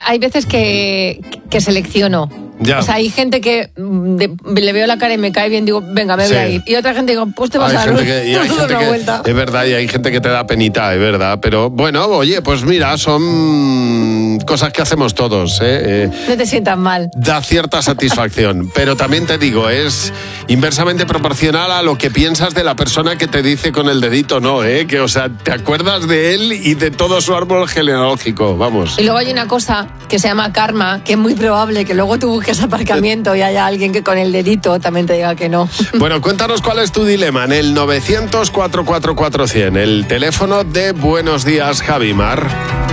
hay veces que selecciono. Ya. O sea, hay gente que le veo la cara y me cae bien, digo, venga, me voy a ir. Y otra gente digo, pues te vas a dar una vuelta. Es verdad, y hay gente que te da penita, es verdad. Pero bueno, oye, pues mira, son cosas que hacemos todos. No te sientas mal. Da cierta satisfacción. Pero también te digo, es inversamente proporcional a lo que piensas de la persona que te dice con el dedito no, que, o sea, te acuerdas de él y de todo su árbol genealógico, vamos. Y luego hay una cosa que se llama karma, que es muy probable que luego tú busques aparcamiento y haya alguien que con el dedito también te diga que no. Bueno, cuéntanos cuál es tu dilema en el 900 444 100, el teléfono de Buenos Días, Javimar.